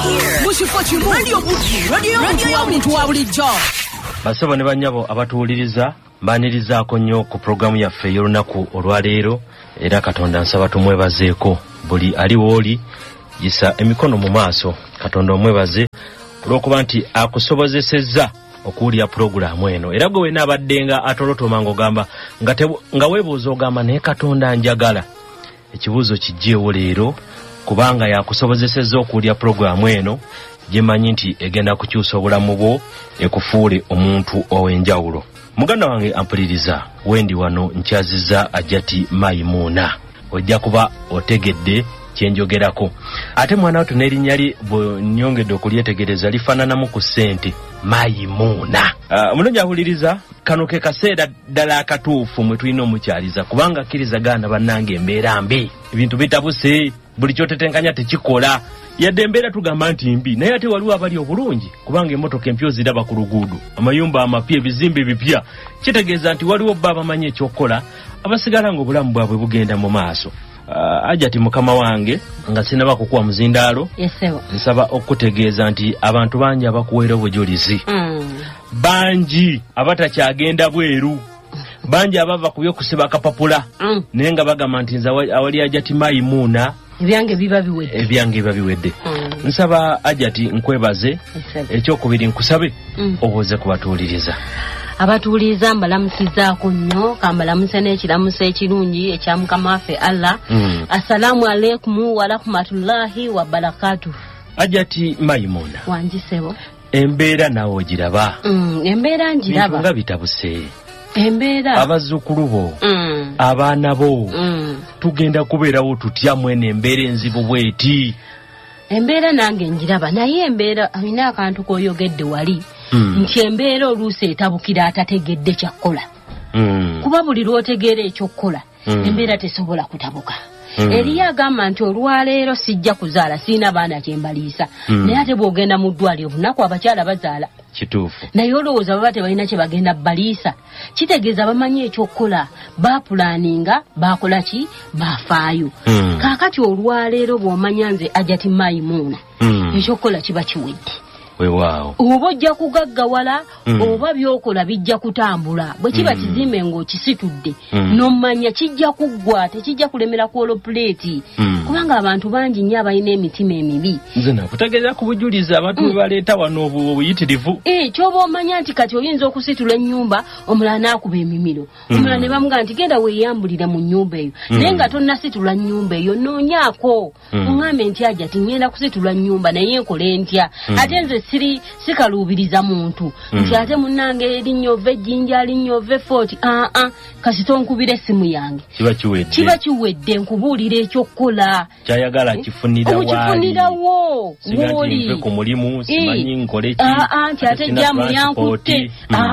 Basaba ne banyabo abatuuliriza mbanirizaako nnyo ku programu yaffe y'olunaku olwaleero era Katonda nsaba tumwebazeeko buli ali wooli yisa emikono mu maaso Katonda omwebaze olw'okuba nti akusobozesezza okuwulira programu eno era gwe wena abaddenga atolotoma ng'ogamba nga weebuuza ogamba naye Katonda njagala ekibuuzo kijjeewo leero kubanga yakusobozesezza okuwulira programu eno gyemanyi nti egenda kukyusa obulamu bwo ekufuule omuntu ow'enjawulo. Muganda wange ampuliriza wendi wano nkyazizza Ajati Maimuna ojja kuba otegedde kyenjogerako ate mwana watu n'erinnya lye bwe nnyongedde okulyetegereza lifaananamu ku ssente Maimuna. Mulungi awuliriza kano ke kaseera ddala akatuufu mwe tulina omukyaliza kubanga akkirizagana bannange embeera mbi ebintu bitabuse buli kyotetenkanya tekikola yadde embeera tugamba nti mbi naye ate waliwo abali obulungi kubanga emmotoka empyo ziraba ku luguudo amayumba amapya ebizimbe bipya kitegeeza nti waliwo bba abamanyi ekyokukola abasigala ng'obulamu bwabwe bugenda mu maaso. Ajati mukama wange nga sinaba kukuwa muzindaalo nsaba okutegeeza nti abantu bangi abakuweera obujulizi bangi abatakyagenda bweru bangi abava ku by'okusiba akapapula naye nga bagamba nti nze awali Ajati Maimuna ebyange biba biwedde. Nsaba Ajati nkwebaze ekyokubiri nkusabe obuuze kubatuuliriza. Abatuuliriza mbalamusizaako nnyo kambalamuse n'ekiramuso ekirungi ekya Mukama waffe Allah. Assalamu alaikum wa rahmatullahi wa barakatuh. Ajati Maimuna wanjisebo embeera nawe ogiraba. Embeera njiraba nga bitabuse embeera abazzukulu bo abaana bo tugenda kubeerawo tutya mwene embeera enzibu bweti. Embeera nange njiraba naye embeera alina akantu koyogedde wali nti embeera oluusi etabukira atategedde kyakkola kuba buli lw'otegeera ekyokkola embeera tesobola kutabuka. Eriyo agamba nti olwaleero sijja kuzaala siina baana kyembaliisa naye ate bw'ogenda mu ddwaliro bunaku abakyala bazaala kituufu naye olowooza baba tebalina kye bagenda baliisa kitegeeza bamanyi ekyokkola baapulaaninga baakola ki baafaayo. Kaakati olwaleero bw'omanya nze Ajati Maimuna ekyokkola kiba kiwedde weewaawo oba ojja kugaggawala oba byokola bijja kutambula bwe kiba kizimbe ng'okisitudde n'omanya kijja kuggwa tekijja kulemera ku olopuleeti kubanga abantu bangi nnyo abalina emitima emibi. Nze nakutegeeza ku bujulizi abantu bwe baleeta wano obuyitirivu ky'oba omanya nti kati oyinza okusitula ennyumba omulala n'akuba emimiro omulala ne bamugamba nti genda weeyambulira mu nnyumba eyo naye nga tonnasitula nnyumba eyo noonyaako oŋŋambe nti Ajati ngenda kusitula nnyumba naye nkole ntya ate nze sikaluubiriza muntu nti ate munnange erinnya ova ejjinja linnya ova effooti kasita onkubira essimu yange kiba kiwedde nkubuulira ekyokkola kyayagala kifunirawo woli ku mulimu simanyi nkole ki nti ate jjamu yankutte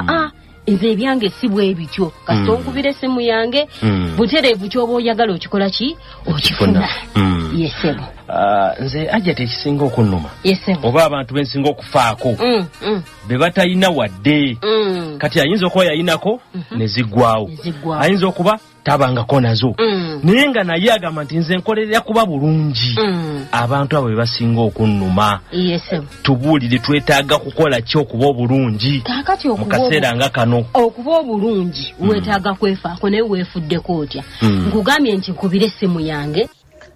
nze ebyange si bwe bityo kasita onkubira essimu yange butereevu ky'oba oyagala okikola ki okifuna. Yesebo nze Ajati ekisinga okunnuma yesebo oba abantu bensinga okufaako be batalina wadde kati ayinza okuba yayinako ne ziggwawo ayinza okuba tabangako nazo naye nga naye agamba nti nze nkolerera kuba bulungi. Abantu abo be basinga okunnuma. Tubuulire twetaaga kukola ki okuba obulungi mu kaseera nga kano. Okuba obulungi weetaaga kwefaako naye weefuddeko otya. Nkugambye nti nkubira essimu yange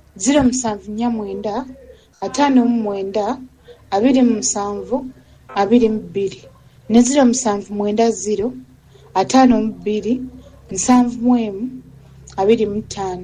0749 59 27 22 ne 0790 52 71 25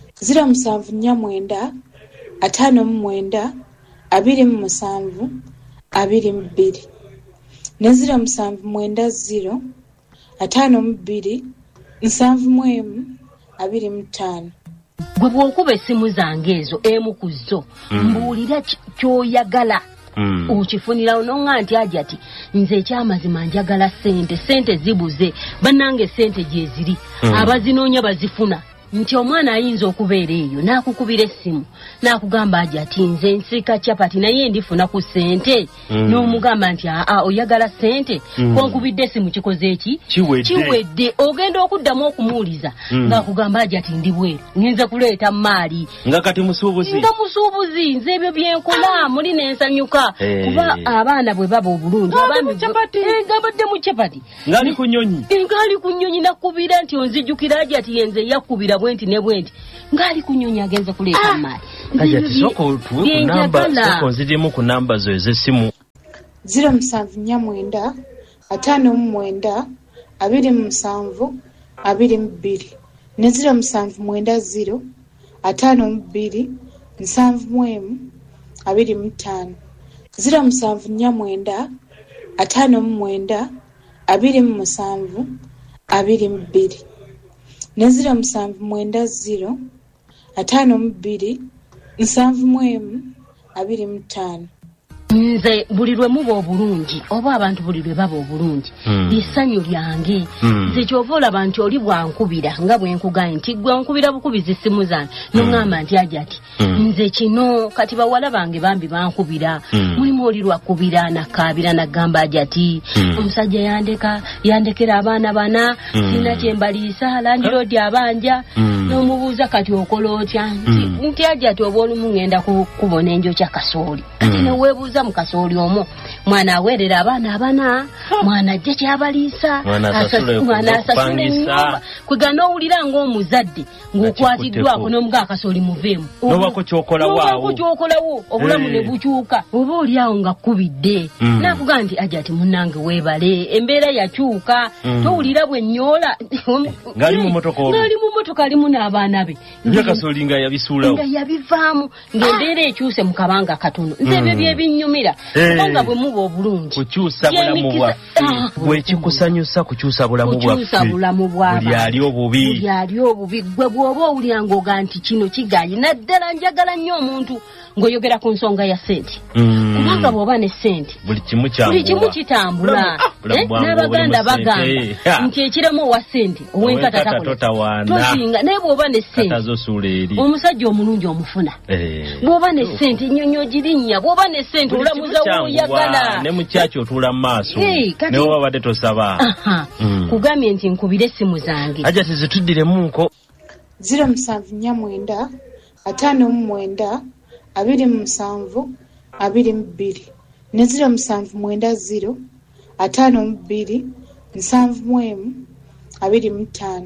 0749 59 27 22 ne 0790 52 71 25. Gwe bw'okuba essimu zange ezo emu ku zo mbuulira ky'oyagala okifunirawo n'oŋŋa nti Ajati nze ekyamazima njagala ssente zibuze bannange ssente gye ziri abazinoonya bazifuna nti omwana ayinza okubeera eyo n'akukubira essimu n'akugamba aja ati nze nsika capati naye ndifuna ku ssente n'omugamba nti oyagala ssente konkubidde essimu kikoze eki kiwedde ogenda okuddamu okumuwuliza ng'akugamba aja ati ndi bweru ngenze kuleeta maali nga kati musuubuzi nze ebyo byenkola muli n'ensanyuka kuba abaana bwe baba obulungi ngabadde mu capati ngali ku nnyonyi nakubira nti onzijjukira aja ati yenze yakubira bwenti ne bwenti ngali ku nnyonyi agenze kuleeta maali kati soko tuwe ku nzirimu ku namba zo ez'essimu 079 59 27 22 ne 079 52 71 25 079 59 27 22 ne 079 52 71 25 nze buli lwe muba obulungi oba abantu buli lwe baba obulungi lissanyu lyange nze kyova olaba nti oli bwankubira nga bwenkugaye nti gwe nkubira bukubizi essimu zange noŋŋamba nti aja ati nze kino kati bawala bange bambi bankubira mulimu oli lwakubira nakaabira nagamba aja ati omusajja yandekera abaana bana sina kyembaliisa landiroodi abanja n'omubuuza kati okola otya nti aja ati oba olumu ŋŋenda kubona enjokya kasooli kati neweebuuza mu kasooli omwo mwana aweerera abaana abana mwana ajja kyabaliisa mwana asasula ennyumba kwega n'owulira ng'omuzadde ng'okwatiddwako n'omuga akasooli muveemu nobako kyokolawo obulamu ne bukyuka oba oli awo nga kkubidde nakuga nti aja ati munnange weebale embeera yakyuka towulira bwe nnyoola ng'ali mu motoka alimu n'abaana be akasooli nga yabisuulawo nga yabivaamu ng'embeera ekyuse mu kabanga katono nze ebyo byebinyumira kubanga bwe muba obulungi kukyusa bulamu bwaffe bwekikusanyusa kukyusa bulamu bwaffe buli ali obubi gwe bw'oba owulira ng'oga nti kino kigayi naddala njagala nnyo omuntu ng'oyogera ku nsonga ya ssente kubanga bw'oba ne ssente buli kimu kitambula n'abaganda bagamba nti ekiremu owa ssente ow'enkata tozinga naye bw'oba ne ssente omusajja omulungi omufuna bw'oba ne ssente ennyonyi ogirinnya bw'oba ne ssente olamuza w'oyagala ne mukyaki otuula mu maaso ne wabadde tosaba kugambye nti nkubire essimu zange aja tizituddiremunko 079 59 27 22 ne 079 52 71 25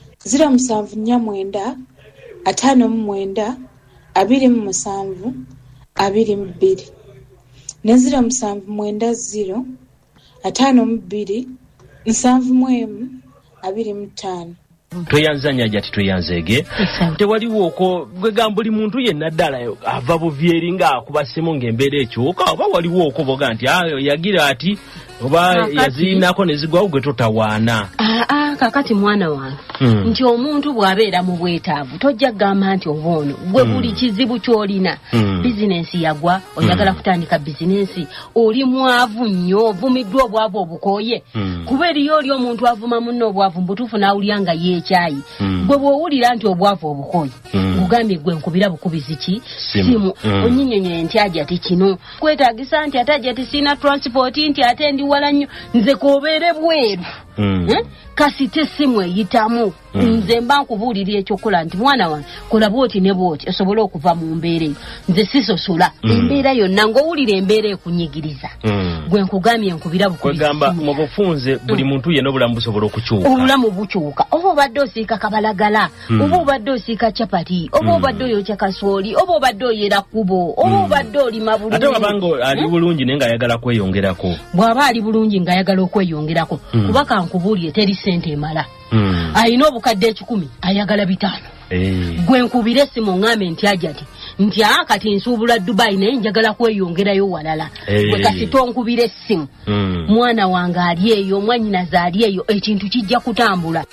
079 59 27 22 ne 079 52 71 25 tweyanzanya jati tweyanzeege tewaliwo gwegamba buli muntu yenna ddala ava buvyeri nga akubasimu ng'embeera ekyuka oba waliwo boga nti yagira ati oba yazirinako nezigwawo gwe totawaana kakati mwana wange nti omuntu bw'abeera mu bwetaavu tojja kugamba nti oba ono gwe buli kizibu ky'olina bizinensi yagwa oyagala kutandika bizinensi oli mwavu nnyo ovumiddwa obwavu obukooye kuba eriyo oli omuntu avuma munno obwavu mbutuufu n'awulira nga yeekyayi gwe bw'owulira nti obwavu obukooye ngugambye gwe nkubira bukubizi ki simu onyinyenyere nti aja ti kino kwetaagisa nti ate aja ti sina transport nti ate ndi wala nnyo nze koobeere bweru kasite essimu eyitamu nze mba nkubuulira ekyokola nti mwana wange kola bwoti ne bwoti osobole okuva mu mbeera eyo nze sisosola embeera yonna ng'owulira embeera ekunyigiriza gwe nkugambye nkubira bukwegamba mu bufunze buli muntu yenna obulamu busobola okukyuka obulamu bukyuka oba obadde osiika kabalagala oba obadde osiika capati oba obadde oyokya kasooli oba obadde oyera kkubo oba obadde olima bulungi ate wabanga ali bulungi naye ng'ayagala kweyongerako bw'aba ali bulungi ng'ayagala okweyongerako kuba kankubuulire teri ssente emala ayina obukadde 10 ayagala 5 gwe nkubire essimu ŋŋambe nti aja ti nti kati nsuubula Dubai naye njagala kweyongerayo walala gwe kasi tonkubira essimu mwana wange ali eyo mwannyinaze ali eyo ekintu kijja kutambula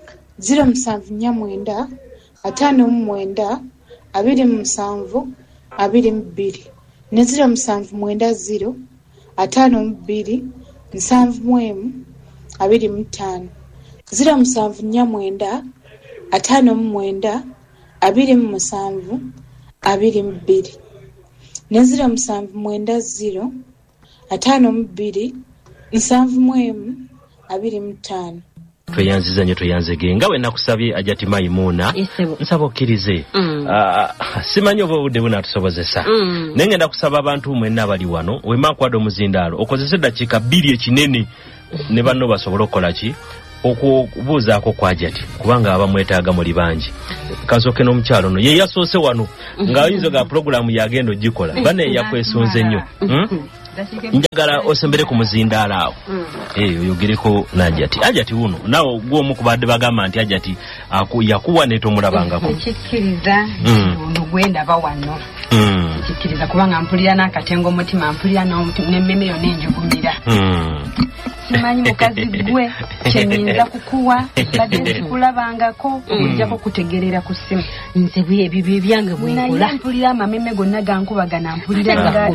079 59 27 22 ne 079 52 71 25 079 59 27 22 ne 0790 52 71 25. Tweyanziza nnyo tweyanzege nga we nakusabye Ajati Maimuna nsaba okkirize simanyi oba obudde bunatusobozesa naye ngenda kusaba abantu mwenna abali wano wemankwada omuzindaalo okozese eddakiika 2 ekinene ne banno basobole okukola ki okubuuzaako kwa Ajati kubanga abamwetaaga muli bangi kasooke n'omukyalo ono ye yasoose wano ng'ayinza ga pulogulaamu yagenda ogikola bane yakwesunze nnyo njagala osembere ku muzindaalo awo oyogereko n'Ajati. Ajati wuno nawe gw'omu ku badde bagamba nti Ajati yakuwa ne tomulabangako. Kikkiriza ono gwendaba wano kikkiriza kubanga mpulira n'akatengo mutima mpulira n'emmeme yonna enjugumira simanyi mukazi gwe kyenyinza kukuwa badde sikulabangako ojjako kutegerera ku ssimu nze ebyo byange bwenkola naye mpulira amameme gonna gankubagana mpulira nga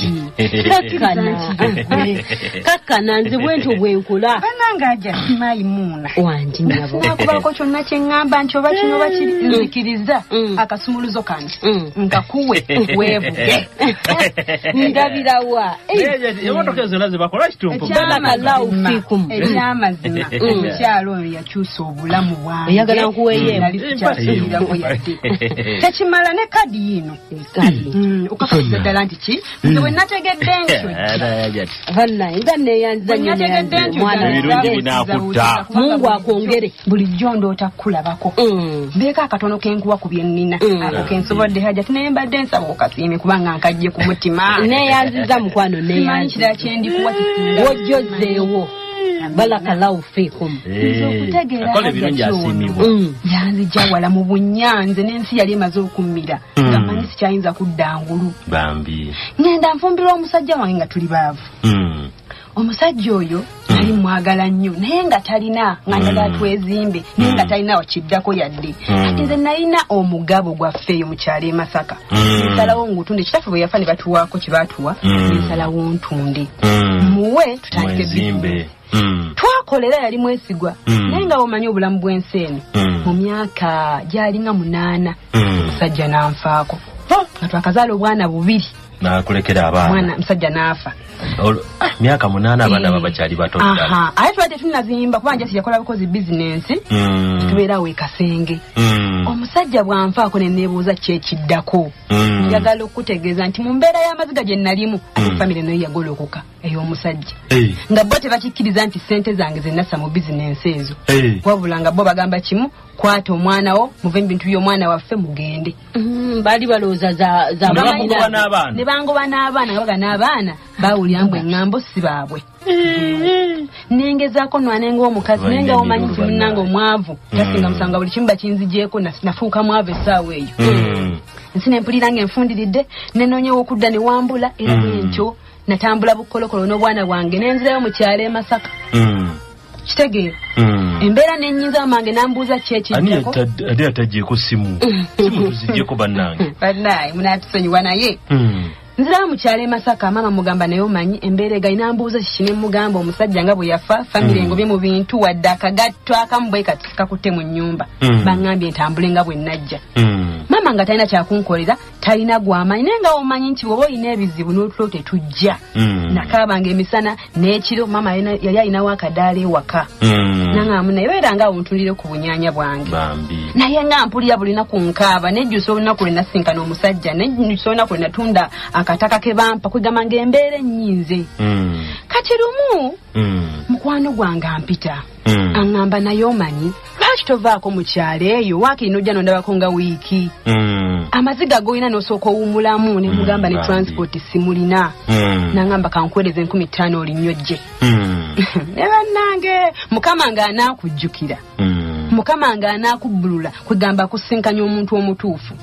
kakkana nze bwentyo bwenkola bananga Ajati Maimuna wangi nabo nakubako kyonna kye ŋŋamba nti oba kino oba kiri nzikiriza akasumuluzo kano nkakuwe weevuge ndabirawa emotoka ezo nazo bakola kitumpu ekyamazima omukyalo oyo yakyusa obulamu bwange oyagala nkuweeyo tekimala ne kadi yino okakasiza ddala nti ki nze bwe nategedde ntyo nga neyanza Mungu akwongere bulijjo ndoota kukulabako mbeeko akatono kenkuwa ku bye nnina ako kensobodde Ajati naye mbadde nsaba okasiime kubanga nkajje ku mutima neyanziza mukwano neyanzira kyendikuwa kisinga wojjozeewo balakallahu fiikum akola ebirungi asiimibwa yanzija wala mu bunyanze n'ensi yali emaze okummira nga manyi sikyayinza kudda ngulu bambi ngenda nfumbirwa omusajja wange nga tuli baavu omusajja oyo nali mwagala nnyo naye nga talina nga njagala twezimbe naye nga talina wakiddako yadde ati nze nalina omugabo gwaffeeyo mu kyalo e Masaka nsalawo ngutunde kitaffe bwe yafa ne batuwaako kye baatuwa nsalawo ntunde muwe tutandike bizimbe twakolera yali mwesigwa naye nga omanyi obulamu bw'ensi eno mu myaka gyalinga 8 omusajja n'anfaako nga twakazaala obwana 2 nakulekera abaana mwana musajja n'afa myaka 8 abaana babakyali bato ddala ate twate tunazimba kubanga Ajati yakola bukozi bizinensi tubeerawo e Kasenge omusajja bw'anfaako ne neebuuza kyekiddako njagala okutegeeza nti mu mbeera y'amaziga gye nalimu ate famire nayo yagolokoka ey'omusajja nga bo tebakikkiriza nti ssente zange ze nassa mu bizinensi ezo wabula nga bo bagamba kimu kwata omwana wo muve mu bintu by'omwana waffe mugende bali balowooza za ne bangoba n'abaana nga baga n'abaana baawulira mbu eŋŋambo si baabwe nengezaako nwanenga omukazi naye nga omanyi nti munnange omwavu tasinga musanga buli kimu bakinzigyeko nafuuka mwavu essaawa eyo nsi nempulira nga enfundiridde nenoonyewo okudda ne wambula era bwentyo natambula bukolokolo n'obwana bwange nenzirayo mu kyalo e Masaka kitegeera embeera nenyinza amange nambuuza kyekiddako ani atagyeko simu tuzigyeko bannange munatusonyiwa naye nzirayo mu kyalo e Masaka maama mugamba naye omanyi embeera egaina mbuuza kiki ne mugamba omusajja nga bwe yafa famire engobye mu bintu wadde akagatto akamu bwe kati kakutte mu nnyumba baŋŋambye ntambule nga bwe najja maama nga talina kyakunkolera talina gw'amanyi naye nga omanyi nti bw'oba olina ebizibu n'otulo tetujja nakaabanga emisana n'ekiro maama yali alinawo akadaala ewaka naŋŋamu naye beera nga wuntulire ku bunyanya bwange naye nga mpulira buli lunaku nkaaba nejjusa olunaku lwe nasinkana omusajja nejjusa olunaku lwe natunda akataka ke bampa kwegamba ng'embeera ennyinze kati lumu mukwano gwange ampita aŋŋamba naye omanyi lwaki tovaako mu kyalo eyo waakiri n'ojja nondabako nga wiiki amaziga g'olina n'osooka owummulamu ne mugamba ne transport simulina naŋŋamba kankwereze 15,000 olinyojje ne bannange mukama ng'anaakujjukira mukama ng'anaakubbulula kwegamba kusinkanya omuntu omutuufu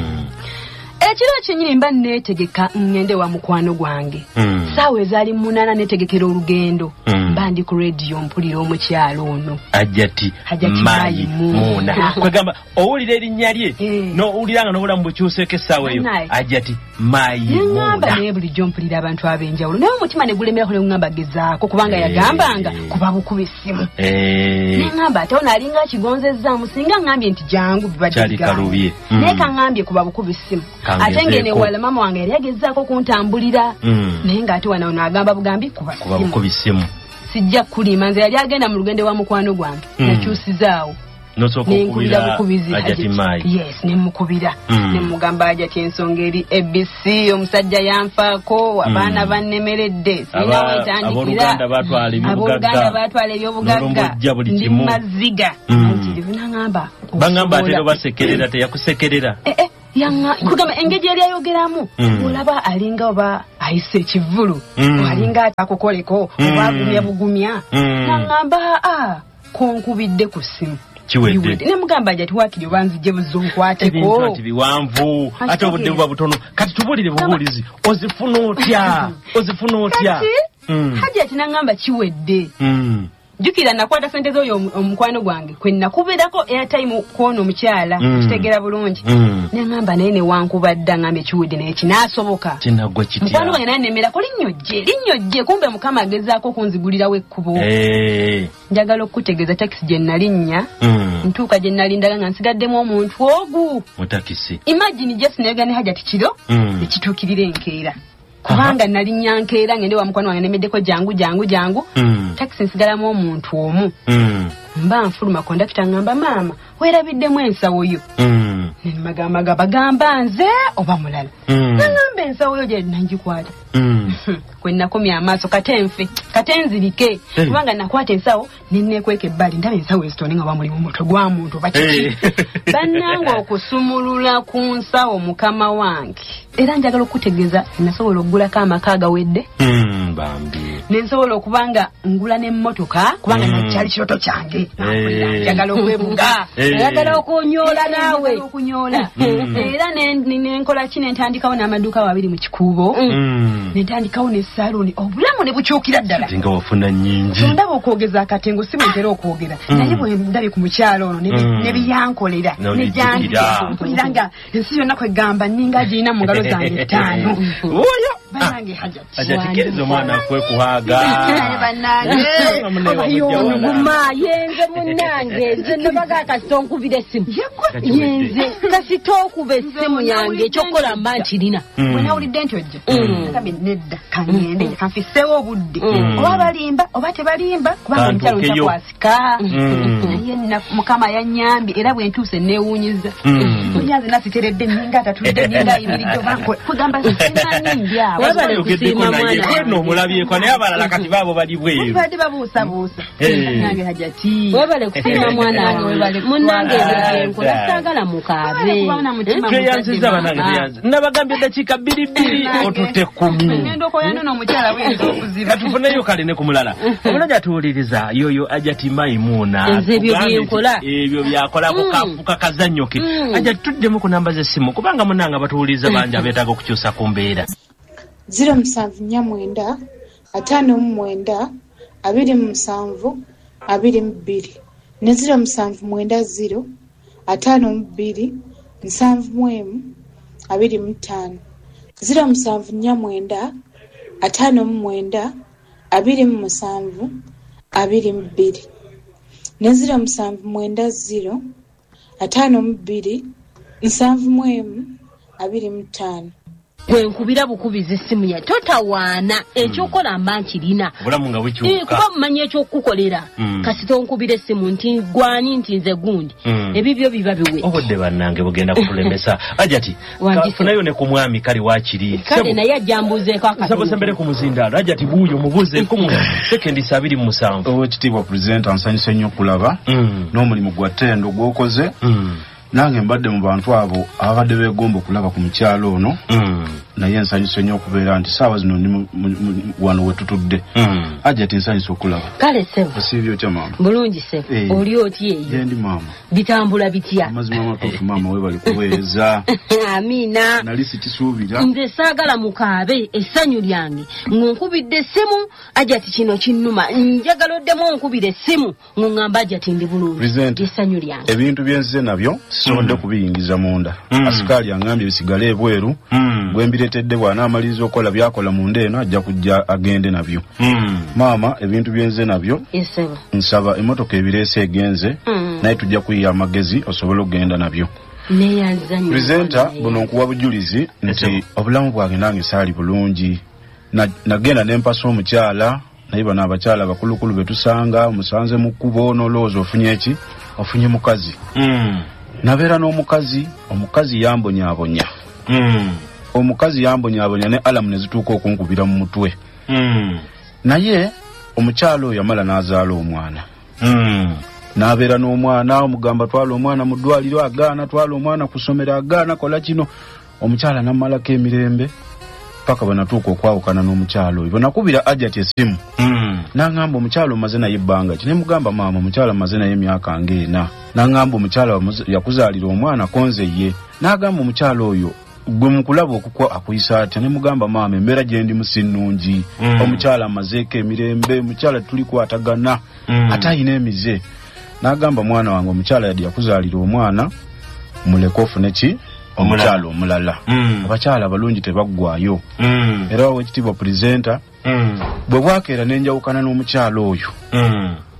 ekiro kyenyini mba neetegeka ngende wa mukwano gwange saawa ezaali 8 neetegekera olugendo mba mba ndi ku radio mpulira omukyalo ono Hajati Maimuna kwegamba owulira erinnya lye no owuliranga n'obulamu bukyuseko essaawa eyo Hajati Maimuna ngamba naye bulijjo mpulira abantu ab'enjawulo naye omutima ne gulemera ne ngamba gezaako kubanga yagambanga kuba bukuba essimu ne ngamba ate ono alinga akigonzezzaamu singa ngambye nti jangu bibadde naye kaŋŋambye kuba bukuba essimu ate ngene wala mama wange yali agezaako kuntambulira naye ng'ate wana ono agamba bugambi kuba bukuba essimu sijja kulima nze yali agenda mu lugendo wa mukwano gwange nakyusizaawo n'enkulira Hajati Mai yes nemukubira nemugamba Hajati ensonga eri ABC omusajja yanfaako abaana bannemeredde sina wetandikira abooluganda batwala ebyobugagga ndi maziga nangamba bangamba atero basekerera teyakusekerera kugamba engeri yali ayogeramu olaba alinga oba ayise ekivulu alinga akukoleko oba agumya bugumya nangamba konkubidde ku ssimu kiwedde ne mugamba Hajati wakiri obanzije buzonkwateko ebintu ati biwanvu ate obudde buba butono kati tubulire bubuulizi ozifuna otya Hajati nangamba kiwedde jukira nakwata sente z'oyo omukwano gwange kwe nakuberako airtime kwono omukyala kitegera bulungi nengamba naye newankubadda ngambe kiwedde naye kinaasoboka kinagwa kitya mukwano gwange naye nemerako linnyojje kumbe mukama agezaako okunzigulirawo ekkubo njagala okukutegeeza takisi gye nalinnya ntuuka gye nalindaga nga nsigaddemu omuntu ogu mu takisi imagine just nayoga ne Hajati kiro ekituukirira enkeera kubanga nalinnya nkeera ngende wa mukwano wange nemeddeko jangu takisi nsigalamu omuntu omu mba nfuluma kondakita ngamba maama weerabiddemu ensawo yo nemagamaga bagamba nze oba mulala nangamba ensawo yo gye nangikwata kwe nakomya amaaso kate nzirike kubanga nakwata ensawo nenneekweka ebbali ndaba ensawo ezitone nga bamulimu mutwe gwa muntu bakiki bannanga okusumulula ku nsawo mukama wange era njagala okutegeeza nasobola okugulako amaka agawedde nensobola okubanga ngula n'emmotoka kubanga nakyali kiroto kyange njagala okwebuga njagala okunyoola naawe okunyoola era nenkola ki nentandikawo n'amaduuka abiri mu kikuubo nentandikawo n'essaaluni obulamu ne bukyukira ddala nga wafuna nnyingi ondaba okwogeza akatengo si bwentera okwogera naye bwe ndabye ku mukyalo ono ne biyankolera nejandipulira nga ensi yonna kwegamba ninga agirina mu ngalo zange ttaano oyo banange Hajati kiriza omwana kwekuhaaga guma yenze munange nze nabaga kasito nkubira essimu yenze kasito okuba essimu yange ekyokukola mba nkirina bwe nawulidde nti ojja ngambe nedda kangende kanfiseewo obudde oba balimba oba tebalimba kubanga omukyalo ntakwasika naye mukama yannyambye era bwe ntuuse neewuunyiza onyanze nasiteredde ninga atatulidde ninga ibirijjo kugamba sinanindi awo wabale kusiima mwana omulabyeko naye abalala kati baabo bali bweru badde babuusabuusa nange Hajati wabale kusiima mwana wange munnange enkola saagala mukaabe tweyanziza banange tweyanziza nabagambye eddakiika 2 otutte 10 ngenda okoyano n'omukyala wenza okuziba tufuneyo kale ne ku mulala omulala gyatuwuliriza yoyo Hajati Maimuna ebyo byakola kukafuka kazannyo ke Hajati tuddemu ku namba z'essimu kubanga munanga batuwuliriza bangi abeetaaga okukyusa ku mbeera 0749 59 27 22 ne 0790 52 71 25 0749 59 27 22 ne 0790 52 71 25 gwenkubira bukubiza essimu ya totawaana ekyokola mba nkirina obulamu nga bukyuka kuba mumanyi ekyokukolera kasito nkubira essimu nti gwani nti nze gundi ebibyo biba biwe obudde bannange bugenda kutulemesa Hajati kafunayo ne ku mwami kali wakiri kale naye ajambuzeeko akasembere ku muzindaalo Hajati buuyo mubuzeeko mu sekendi 27 owekitiibwa pulezidenti ansanyusa nnyo okulaba n'omulimu gwa ttendo gw'okoze nange mbadde mu bantu abo abadde beegomba okulaba ku mukyalo ono naye nsanyuse nnyo okubeera nti saawa zino ndi wano we tutudde Hajjati nsanyuse okulaba. Kale ssebo osiibye otya maama? Bulungi ssebo oli otya eyo? Gye ndi maama. Bitambula bitya? Amazima amatuufu maama weebale kuweereza. Amiina. Nali sikisuubira. Nze saagala mukaabe essanyu lyange ng'onkubidde essimu Hajjati kino kinnuma njagala oddemu onkubira essimu ng'oŋŋamba Hajjati ndi bulungi essanyu lyange. Ebintu bye nzize nabyo sisobodde kubiyingiza munda. Asikaali angambye bisigale ebweru. Gwe mbireetedde bw'anaamaliriza okukola byakola munda eno ajja kujja agende nabyo. Maama ebintu bye nzize nabyo nsaba emmotoka ebireese egenze naye tujja kuyiya amagezi osobole okugenda nabyo. Presenter buno nkuwa bujulizi nti obulamu bwange nange saali bulungi. Nagenda nempasa omukyala naye bano abakyala abakulukulu betusanga musanze mu kkubo n'olowooza ofunye eki? Ofunye mukazi. Nabeera n'omukazi, omukazi yambonyaabonya. Omukazi yambonyaabonya ne alamu ne zituuka okunkubira mu mutwe. Naye omukyala oyo yamala n'azaala omwana. Nabeera n'omwana omugamba twala omwana mu ddwaliro agaana, twala omwana ku ssomero agaana, kola kino. Omukyala n'ammalako emirembe paka bwenatuuka okwawukana n'omukyala oyo. Bwenakubira Hajjati essimu n'aŋŋamba omukyala omaze naye ebbanga ki? Ne mugamba maama omukyala maze naye emyaka ng'ena. N'aŋŋamba omukyala yakuzaalira omwana konze ye. N'agamba omukyala oyo gwe mukulaba okukwa akuyisa atya? Ne mugamba maama embeera gye ndimu si nnungi. Omukyala amazeeko emirembe, omukyala tulikwatagana ate ayina emize. N'agamba mwana wange omukyala yadde yakuzaalira omwana muleke ofune ki? Omukyala omulala. Abakyala abalungi tebaggwaayo. Era w'ekitiibwa presenter bwe bwakeera ne njawukana n'omukyala oyo